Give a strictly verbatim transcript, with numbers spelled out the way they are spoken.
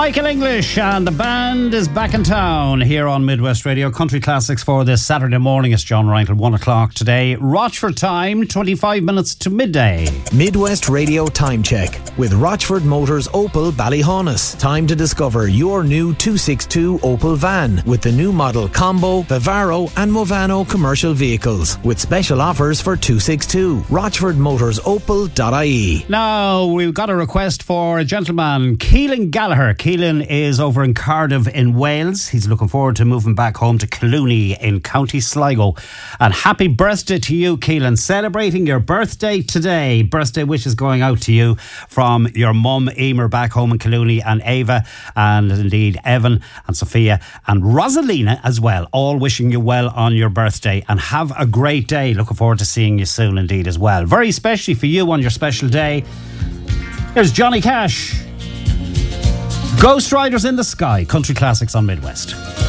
Michael English and the band is back in town here on Midwest Radio. Country Classics for this Saturday morning. It's John Ryan till one o'clock today. Rochford time, twenty-five minutes to midday. Midwest Radio Time Check with Rochford Motors Opel Ballyhaunis. Time to discover your new two sixty-two Opel van with the new model Combo, Vivaro and Movano commercial vehicles with special offers for two sixty-two. rochford motors opel dot I E. Now, we've got a request for a gentleman, Keelan Gallagher. Keelan is over in Cardiff in Wales. He's looking forward to moving back home to Clooney in County Sligo. And happy birthday to you, Keelan. Celebrating your birthday today. Birthday wishes going out to you from your mum, Emer, back home in Clooney, and Ava, and indeed Evan and Sophia and Rosalina as well. All wishing you well on your birthday, and have a great day. Looking forward to seeing you soon indeed as well. Very especially for you on your special day. Here's Johnny Cash. Ghost Riders in the Sky. Country Classics on Midwest.